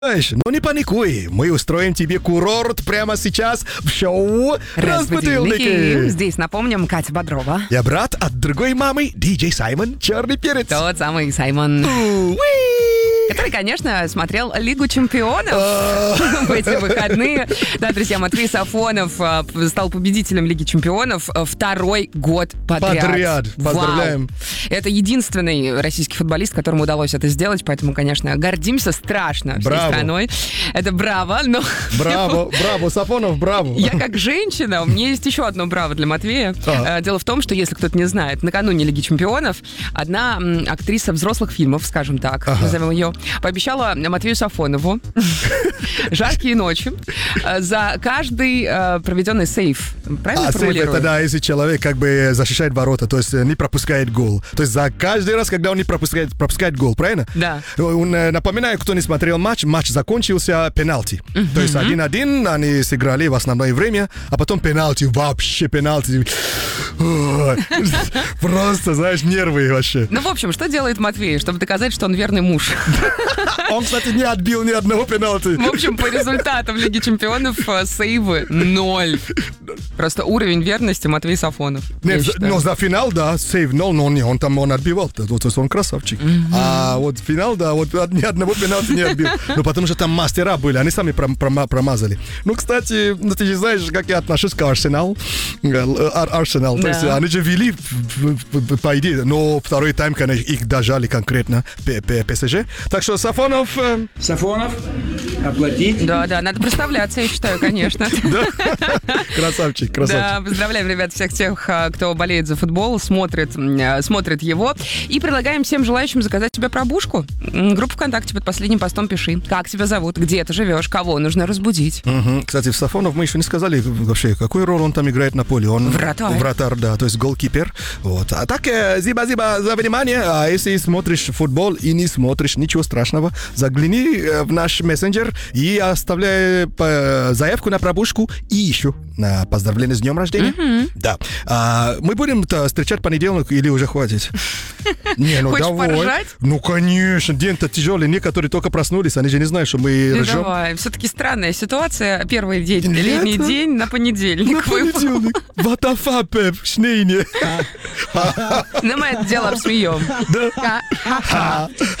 Знаешь, ну не паникуй, мы устроим тебе курорт прямо сейчас в шоу «Разбудильники». Здесь, напомним, Катя Бодрова. Я брат от другой мамы, диджей Саймон, черный перец. Тот самый Саймон. Который, конечно, смотрел Лигу чемпионов в эти выходные. Да, друзья, Матвей Сафонов стал победителем Лиги чемпионов второй год подряд. Поздравляем. Вау. Это единственный российский футболист, которому удалось это сделать, поэтому, конечно, гордимся страшно всей страной. Это браво, но... Браво, Сафонов, браво. Я как женщина, у меня есть еще одно браво для Матвея. Дело в том, что, если кто-то не знает, накануне Лиги чемпионов одна актриса взрослых фильмов, скажем так, назовем ее, пообещала Матвею Сафонову жаркие ночи за каждый проведенный сейв. Правильно формулирую? Сейв это, да, если человек как бы защищает ворота, то есть не пропускает гол. То есть за каждый раз, когда он не пропускает гол, правильно? Да. Напоминаю, кто не смотрел матч закончился пенальти. То есть 1-1, они сыграли в основное время, а потом пенальти, вообще пенальти. Просто, знаешь, нервы вообще. Ну, в общем, что делает Матвей, чтобы доказать, что он верный муж? Он, кстати, не отбил ни одного пенальти. В общем, по результатам Лиги чемпионов сейвы 0. Просто уровень верности Матвей Сафонов. Нет, но за финал, да, сейв 0, но он отбивал. То есть он красавчик. А вот финал, да, вот ни одного пенальти не отбил. Ну, потому что там мастера были, они сами промазали. Ну, кстати, ты же знаешь, как я отношусь к Арсеналу. Арсенал. То есть они же вели, по идее, но второй тайм, конечно, их дожали конкретно ПСЖ. Так что Сафонов, оплатить. Да, надо проставляться, я считаю, конечно. Красавчик. Да, поздравляем, ребят, всех тех, кто болеет за футбол, смотрит его. И предлагаем всем желающим заказать себе пробужку. Группу ВКонтакте под последним постом пиши. Как тебя зовут, где ты живешь, кого нужно разбудить. Кстати, в Сафонов мы еще не сказали вообще, какую роль он там играет на поле. Он вратарь, да, то есть голкипер. Вот. А так, зиба за внимание. А если смотришь футбол и не смотришь, ничего страшного, загляни в наш мессенджер и оставляй заявку на пробужку и еще на поздравление с днем рождения. Да. Мы будем встречать понедельник или уже хватит? Не, ну хочешь давай. поржать? Ну, конечно, день-то тяжелый. Некоторые только проснулись, они же не знают, что мы ржем. Давай, все-таки странная ситуация. Первый день, летний день на понедельник. На понедельник. Ватафа, Пеп, шнейне. Ну, мы это дело обсмеем. Да.